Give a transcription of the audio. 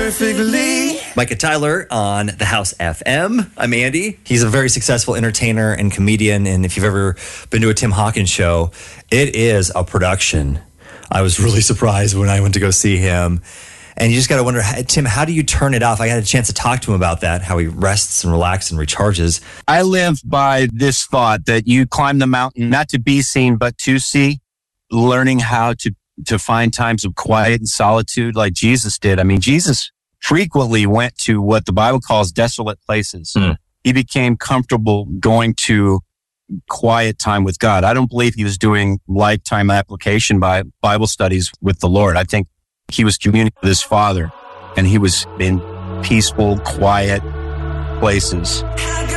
perfectly. Micah Tyler on The House FM. I'm Andy. He's a very successful entertainer and comedian. And if you've ever been to a Tim Hawkins show, it is a production. I was really surprised when I went to go see him. And you just got to wonder, Tim, how do you turn it off? I had a chance to talk to him about that, how he rests and relaxes and recharges. I live by this thought that you climb the mountain, not to be seen, but to see, learning how to find times of quiet and solitude like Jesus did. I mean, Jesus frequently went to what the Bible calls desolate places. He became comfortable going to quiet time with God. I don't believe he was doing lifetime application by Bible studies with the Lord. I think he was communing with his Father, and he was in peaceful, quiet places.